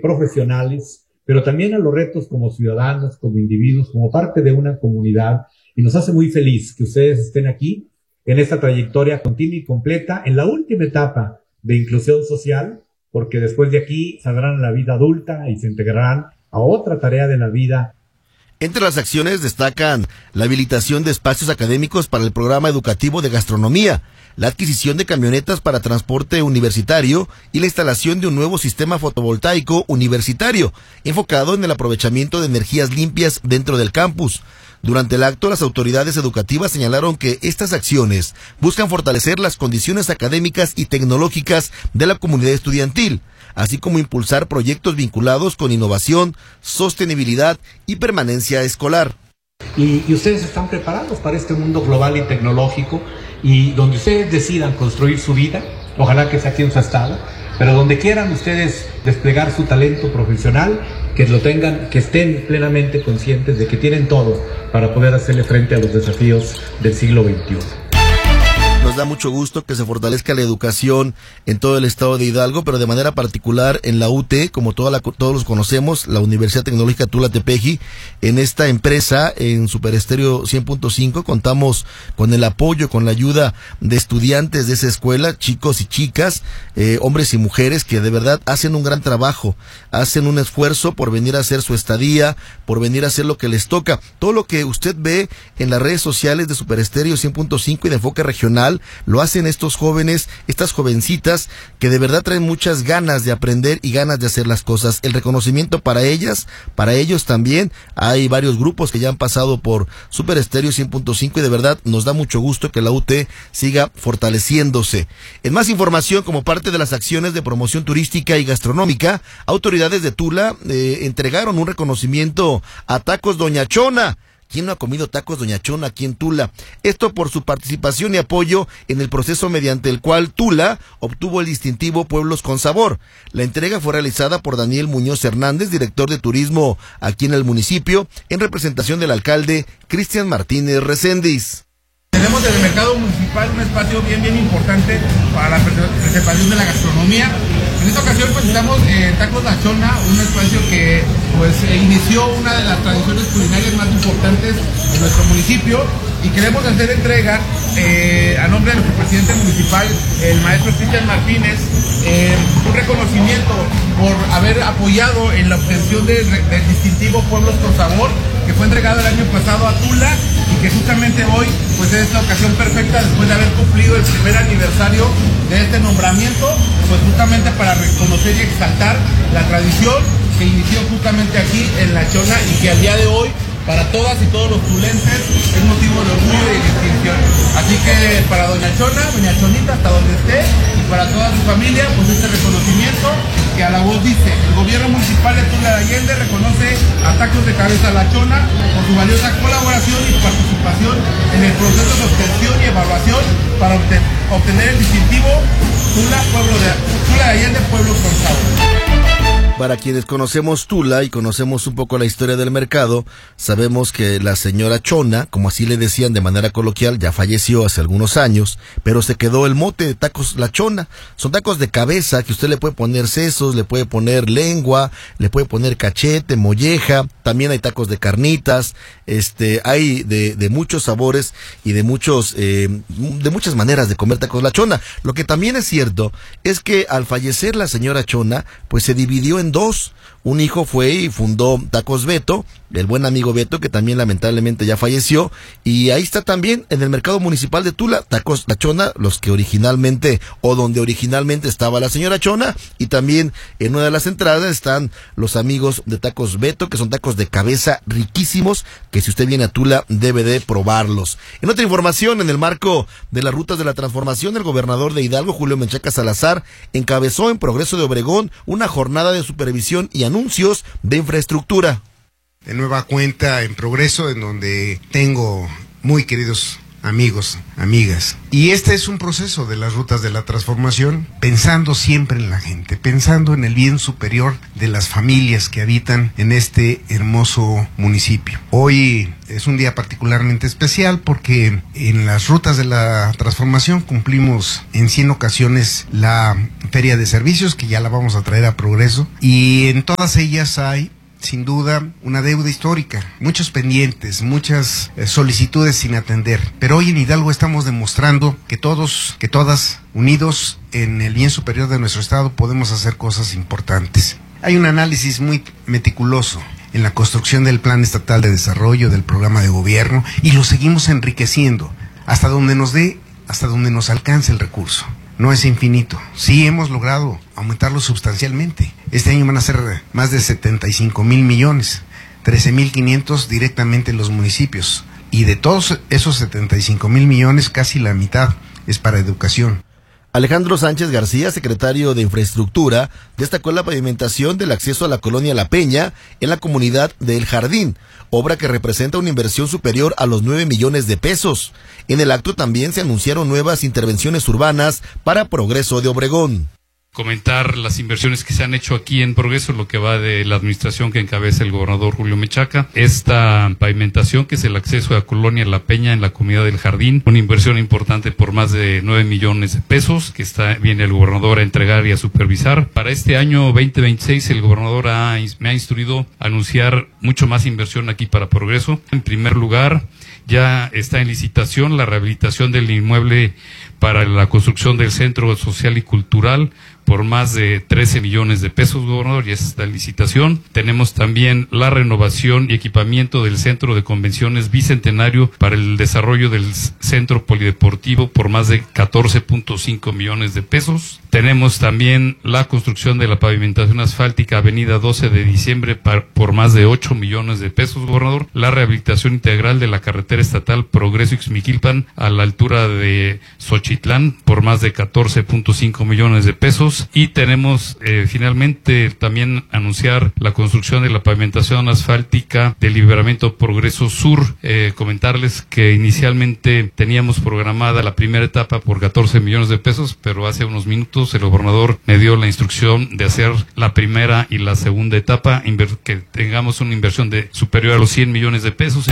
profesionales, pero también a los retos como ciudadanos, como individuos, como parte de una comunidad. Y nos hace muy feliz que ustedes estén aquí en esta trayectoria continua y completa, en la última etapa de inclusión social, porque después de aquí saldrán a la vida adulta y se integrarán a otra tarea de la vida. Entre las acciones destacan la habilitación de espacios académicos para el programa educativo de gastronomía, la adquisición de camionetas para transporte universitario y la instalación de un nuevo sistema fotovoltaico universitario, enfocado en el aprovechamiento de energías limpias dentro del campus. Durante el acto, las autoridades educativas señalaron que estas acciones buscan fortalecer las condiciones académicas y tecnológicas de la comunidad estudiantil, así como impulsar proyectos vinculados con innovación, sostenibilidad y permanencia escolar. Y ustedes están preparados para este mundo global y tecnológico, y donde ustedes decidan construir su vida, ojalá que sea aquí en su estado, pero donde quieran ustedes desplegar su talento profesional, que lo tengan, que estén plenamente conscientes de que tienen todo para poder hacerle frente a los desafíos del siglo XXI. Nos da mucho gusto que se fortalezca la educación en todo el estado de Hidalgo, pero de manera particular en la UT, como todos los conocemos, la Universidad Tecnológica Tula-Tepeji. En esta empresa, en Super Estéreo 100.5, contamos con el apoyo, con la ayuda de estudiantes de esa escuela, chicos y chicas, hombres y mujeres, que de verdad hacen un gran trabajo, hacen un esfuerzo por venir a hacer su estadía, por venir a hacer lo que les toca. Todo lo que usted ve en las redes sociales de Super Estéreo 100.5 y de Enfoque Regional, lo hacen estos jóvenes, estas jovencitas, que de verdad traen muchas ganas de aprender y ganas de hacer las cosas. El reconocimiento para ellas, para ellos también. Hay varios grupos que ya han pasado por Super Estéreo 100.5 y de verdad nos da mucho gusto que la UT siga fortaleciéndose. En más información, como parte de las acciones de promoción turística y gastronómica, autoridades de Tula entregaron un reconocimiento a Tacos Doña Chona. ¿Quién no ha comido tacos Doña Chona aquí en Tula? Esto por su participación y apoyo en el proceso mediante el cual Tula obtuvo el distintivo Pueblos con Sabor. La entrega fue realizada por Daniel Muñoz Hernández, director de turismo aquí en el municipio, en representación del alcalde Cristian Martínez Recendis. Tenemos en el mercado municipal un espacio bien importante para la preservación de la gastronomía. En esta ocasión pues estamos en Tacos La Chona, un espacio que pues inició una de las tradiciones culinarias más importantes de nuestro municipio, y queremos hacer entrega a nombre de nuestro presidente municipal, el maestro Cristian Martínez, un reconocimiento por haber apoyado en la obtención del distintivo Pueblos con Sabor, que fue entregado el año pasado a Tula, y que justamente hoy pues es la ocasión perfecta, después de haber cumplido el primer aniversario de este nombramiento, pues justamente para reconocer y exaltar la tradición que inició justamente aquí en La Chona, y que al día de hoy para todas y todos los tulenses es motivo de orgullo y distinción. Así que para Doña Chona, Doña Chonita, hasta donde esté, y para toda su familia, pues este reconocimiento que a la voz dice: el gobierno municipal de Tula de Allende reconoce a Tacos de Cabeza La Chona por su valiosa colaboración y participación en el proceso de obtención y evaluación para obtener el distintivo Tula de Allende, Pueblos con Sabor. Para quienes conocemos Tula y conocemos un poco la historia del mercado, sabemos que la señora Chona, como así le decían de manera coloquial, ya falleció hace algunos años, pero se quedó el mote de Tacos La Chona. Son tacos de cabeza que usted le puede poner sesos, le puede poner lengua, le puede poner cachete, molleja, también hay tacos de carnitas, hay de muchos sabores y de muchas maneras de comer Tacos La Chona. Lo que también es cierto es que al fallecer la señora Chona, pues se dividió en dos. Un hijo fue y fundó Tacos Beto, el buen amigo Beto, que también lamentablemente ya falleció, y ahí está también en el mercado municipal de Tula, Tacos La Chona, los que originalmente, o donde originalmente estaba la señora Chona, y también en una de las entradas están los amigos de Tacos Beto, que son tacos de cabeza riquísimos, que si usted viene a Tula debe de probarlos. En otra información, en el marco de las rutas de la transformación, el gobernador de Hidalgo, Julio Menchaca Salazar, encabezó en Progreso de Obregón una jornada de supervisión y anuncios de infraestructura. De nueva cuenta en Progreso, en donde tengo muy queridos amigos, amigas. Y este es un proceso de las rutas de la transformación, pensando siempre en la gente, pensando en el bien superior de las familias que habitan en este hermoso municipio. Hoy es un día particularmente especial porque en las rutas de la transformación cumplimos en 100 ocasiones la feria de servicios, que ya la vamos a traer a Progreso, y en todas ellas hay sin duda una deuda histórica, muchos pendientes, muchas solicitudes sin atender, pero hoy en Hidalgo estamos demostrando que todos, que todas, unidos en el bien superior de nuestro estado, podemos hacer cosas importantes. Hay un análisis muy meticuloso en la construcción del Plan Estatal de Desarrollo, del programa de gobierno, y lo seguimos enriqueciendo hasta donde nos dé, hasta donde nos alcance el recurso. No es infinito. Sí hemos logrado aumentarlo sustancialmente. Este año van a ser más de 75,000 millones, 13,500 directamente en los municipios. Y de todos esos 75,000 millones, casi la mitad es para educación. Alejandro Sánchez García, secretario de Infraestructura, destacó la pavimentación del acceso a la colonia La Peña en la comunidad de El Jardín, obra que representa una inversión superior a los 9 millones de pesos. En el acto también se anunciaron nuevas intervenciones urbanas para Progreso de Obregón. Comentar las inversiones que se han hecho aquí en Progreso, lo que va de la administración que encabeza el gobernador Julio Menchaca. Esta pavimentación, que es el acceso a la colonia La Peña en la comunidad del Jardín, una inversión importante por más de 9 millones de pesos que viene el gobernador a entregar y a supervisar. Para este año 2026 el gobernador me ha instruido a anunciar mucho más inversión aquí para Progreso. En primer lugar, ya está en licitación la rehabilitación del inmueble para la construcción del Centro Social y Cultural por más de 13 millones de pesos, gobernador, y esa es la licitación. Tenemos también la renovación y equipamiento del Centro de Convenciones Bicentenario para el desarrollo del Centro Polideportivo por más de 14.5 millones de pesos. Tenemos también la construcción de la pavimentación asfáltica Avenida 12 de Diciembre por más de 8 millones de pesos, gobernador. La rehabilitación integral de la carretera estatal Progreso Ixmiquilpan a la altura de Xochitlán por más de 14.5 millones de pesos. Y tenemos finalmente también anunciar la construcción de la pavimentación asfáltica del Libramiento Progreso Sur. Comentarles que inicialmente teníamos programada la primera etapa por 14 millones de pesos, pero hace unos minutos el gobernador me dio la instrucción de hacer la primera y la segunda etapa, que tengamos una inversión superior a los 100 millones de pesos.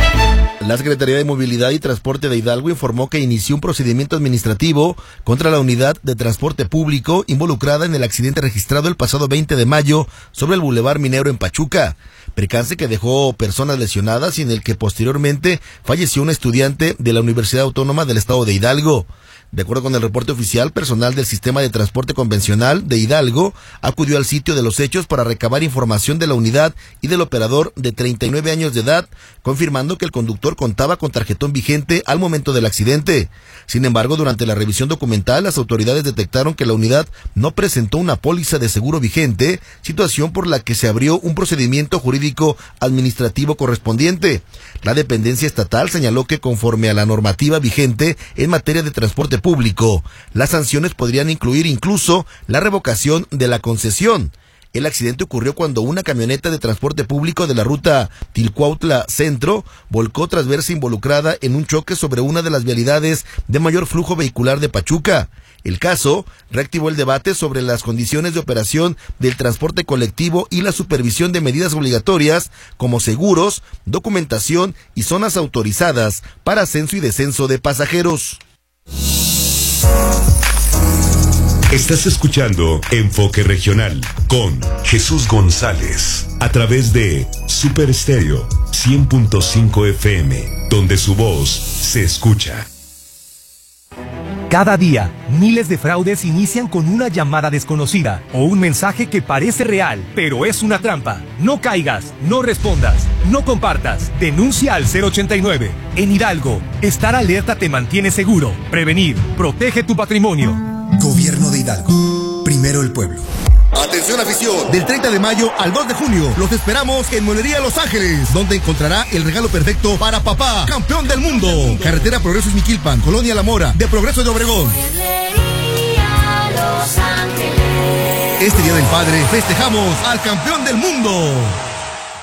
La Secretaría de Movilidad y Transporte de Hidalgo informó que inició un procedimiento administrativo contra la unidad de transporte público involucrada en el accidente registrado el pasado 20 de mayo sobre el Boulevard Minero en Pachuca, percance que dejó personas lesionadas y en el que posteriormente falleció un estudiante de la Universidad Autónoma del Estado de Hidalgo. De acuerdo con el reporte oficial, personal del Sistema de Transporte Convencional de Hidalgo acudió al sitio de los hechos para recabar información de la unidad y del operador de 39 años de edad, confirmando que el conductor contaba con tarjetón vigente al momento del accidente. Sin embargo, durante la revisión documental, las autoridades detectaron que la unidad no presentó una póliza de seguro vigente, situación por la que se abrió un procedimiento jurídico administrativo correspondiente. La dependencia estatal señaló que conforme a la normativa vigente en materia de transporte público, las sanciones podrían incluir incluso la revocación de la concesión. El accidente ocurrió cuando una camioneta de transporte público de la ruta Tilcuautla Centro volcó tras verse involucrada en un choque sobre una de las vialidades de mayor flujo vehicular de Pachuca. El caso reactivó el debate sobre las condiciones de operación del transporte colectivo y la supervisión de medidas obligatorias como seguros, documentación y zonas autorizadas para ascenso y descenso de pasajeros. Estás escuchando Enfoque Regional con Jesús González a través de Super Estéreo 100.5 FM, donde su voz se escucha. Cada día, miles de fraudes inician con una llamada desconocida o un mensaje que parece real, pero es una trampa. No caigas, no respondas, no compartas. Denuncia al 089. En Hidalgo, estar alerta te mantiene seguro. Prevenir, protege tu patrimonio. Gobierno de Hidalgo. Primero el pueblo. Atención afición, del 30 de mayo al 2 de junio, los esperamos en Mueblería Los Ángeles, donde encontrará el regalo perfecto para papá, campeón del mundo. Carretera Progreso Ixmiquilpan, Colonia La Mora, de Progreso de Obregón. Mueblería Los Ángeles. Este Día del Padre festejamos al campeón del mundo.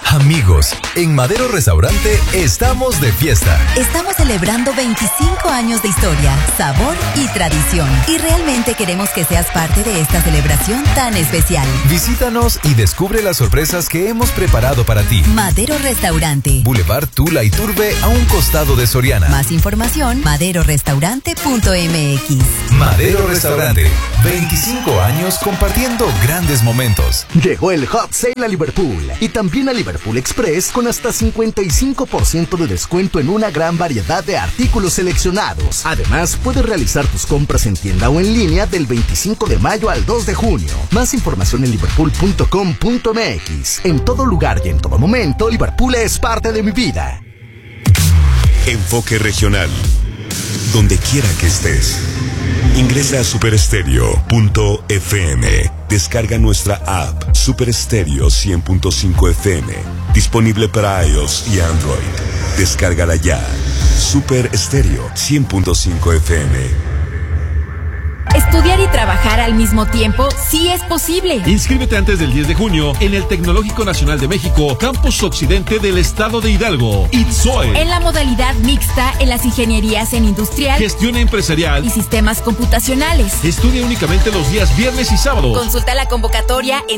Amigos, en Madero Restaurante estamos de fiesta. Estamos celebrando 25 años de historia, sabor y tradición. Y realmente queremos que seas parte de esta celebración tan especial. Visítanos y descubre las sorpresas que hemos preparado para ti. Madero Restaurante. Boulevard Tula y Turbe a un costado de Soriana. Más información, maderorestaurante.mx. Madero Restaurante. 25 años compartiendo grandes momentos. Llegó el Hot Sale a Liverpool y también a Liverpool Express con hasta 55% de descuento en una gran variedad de artículos seleccionados. Además, puedes realizar tus compras en tienda o en línea del 25 de mayo al 2 de junio. Más información en liverpool.com.mx. En todo lugar y en todo momento, Liverpool es parte de mi vida. Enfoque regional. Donde quiera que estés. Ingresa a superestereo.fm. Descarga nuestra app Super Estéreo 100.5 FM. Disponible para iOS y Android. Descárgala ya. Super Estéreo 100.5 FM. Estudiar y trabajar al mismo tiempo sí es posible. Inscríbete antes del 10 de junio en el Tecnológico Nacional de México, Campus Occidente del Estado de Hidalgo, ITSOE. En la modalidad mixta en las ingenierías en industrial, gestión empresarial y sistemas computacionales. Estudia únicamente los días viernes y sábados. Consulta la convocatoria en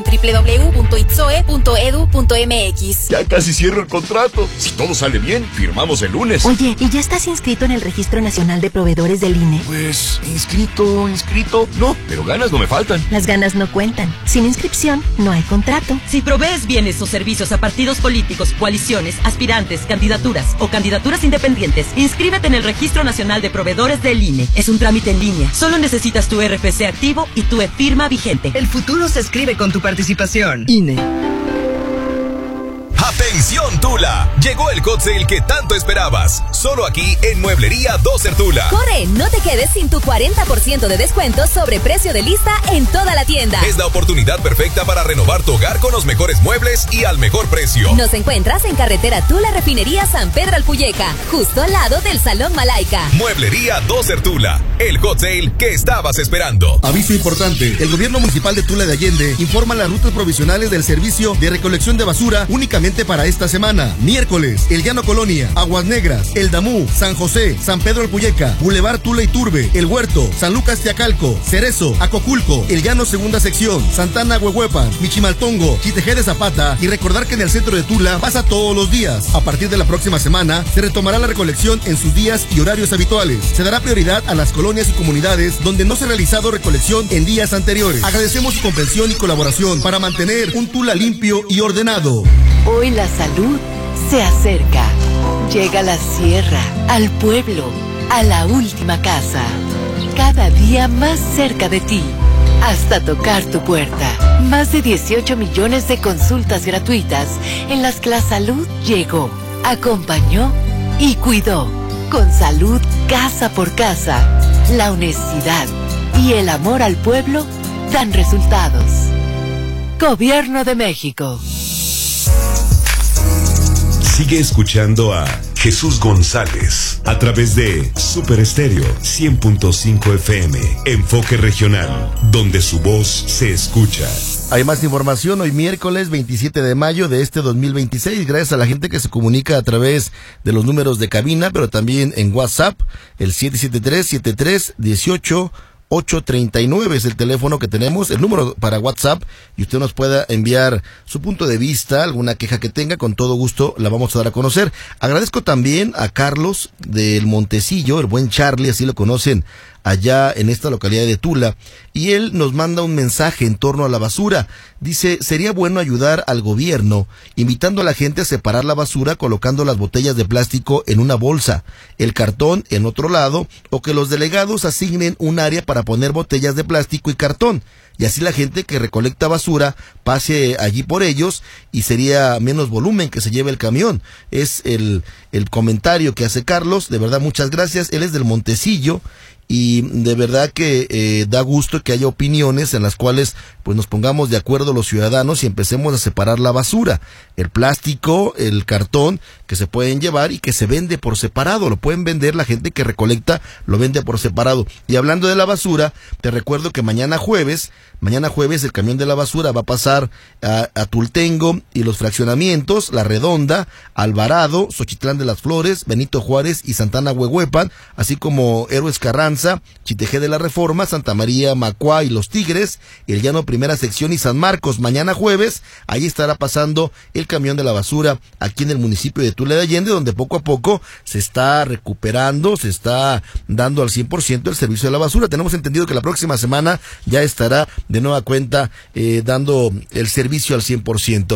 www.itsoe.edu.mx. Ya casi cierro el contrato. Si todo sale bien, firmamos el lunes. Oye, ¿y ya estás inscrito en el Registro Nacional de Proveedores del INE? Pues, inscrito, no, pero ganas no me faltan. Las ganas no cuentan. Sin inscripción, no hay contrato. Si provees bienes o servicios a partidos políticos, coaliciones, aspirantes, candidaturas o candidaturas independientes, inscríbete en el Registro Nacional de Proveedores del INE. Es un trámite en línea. Solo necesitas tu RFC activo y tu e-firma vigente. El futuro se escribe con tu participación. INE. ¡Atención, Tula! Llegó el hot sale que tanto esperabas. Solo aquí en Mueblería Doser Tula. ¡Corre! No te quedes sin tu 40% de descuento sobre precio de lista en toda la tienda. Es la oportunidad perfecta para renovar tu hogar con los mejores muebles y al mejor precio. Nos encuentras en carretera Tula Refinería San Pedro Alpuyeca, justo al lado del Salón Malaika. Mueblería Doser Tula, el hot sale que estabas esperando. Aviso importante: el gobierno municipal de Tula de Allende informa las rutas provisionales del servicio de recolección de basura únicamente para esta semana. Miércoles, El Llano Colonia, Aguas Negras, El Damú, San José, San Pedro Alpuyeca, Boulevard Tula y Turbe, El Huerto, San Lucas Teacalco, Cerezo, Acoculco, El Llano Segunda Sección, Santana Huehuepan, Michimaltongo, Chitejé de Zapata. Y recordar que en el centro de Tula pasa todos los días. A partir de la próxima semana se retomará la recolección en sus días y horarios habituales. Se dará prioridad a las colonias y comunidades donde no se ha realizado recolección en días anteriores. Agradecemos su comprensión y colaboración para mantener un Tula limpio y ordenado. Hoy la salud se acerca. Llega a la sierra, al pueblo, a la última casa. Cada día más cerca de ti, hasta tocar tu puerta. Más de 18 millones de consultas gratuitas en las que la salud llegó, acompañó y cuidó. Con salud casa por casa, la honestidad y el amor al pueblo dan resultados. Gobierno de México. Sigue escuchando a Jesús González a través de Super Estéreo 100.5 FM. Enfoque regional, donde su voz se escucha. Hay más información hoy miércoles 27 de mayo de este 2026, gracias a la gente que se comunica a través de los números de cabina, pero también en WhatsApp, el 773-7318. 839 es el teléfono que tenemos, el número para WhatsApp, y usted nos pueda enviar su punto de vista, alguna queja que tenga, con todo gusto la vamos a dar a conocer. Agradezco también a Carlos del Montecillo, el buen Charlie, así lo conocen allá en esta localidad de Tula, y él nos manda un mensaje en torno a la basura. Dice: sería bueno ayudar al gobierno invitando a la gente a separar la basura, colocando las botellas de plástico en una bolsa, el cartón en otro lado, o que los delegados asignen un área para poner botellas de plástico y cartón, y así la gente que recolecta basura pase allí por ellos y sería menos volumen que se lleve el camión. Es el comentario que hace Carlos. De verdad, muchas gracias. Él es del Montecillo y de verdad que da gusto que haya opiniones en las cuales pues nos pongamos de acuerdo los ciudadanos y empecemos a separar la basura, el plástico, el cartón que se pueden llevar y que se vende por separado, lo pueden vender, la gente que recolecta lo vende por separado. Y hablando de la basura, te recuerdo que mañana jueves el camión de la basura va a pasar a Tultengo y los fraccionamientos, La Redonda, Alvarado, Xochitlán de las Flores, Benito Juárez y Santana Huehuepan, así como Héroes Carranza, Chitejé de la Reforma, Santa María Macuá y Los Tigres, El Llano Primera Sección y San Marcos. Mañana jueves, ahí estará pasando el camión de la basura aquí en el municipio de Tula de Allende, donde poco a poco se está recuperando, se está dando al 100% el servicio de la basura. Tenemos entendido que la próxima semana ya estará de nueva cuenta dando el servicio al 100%.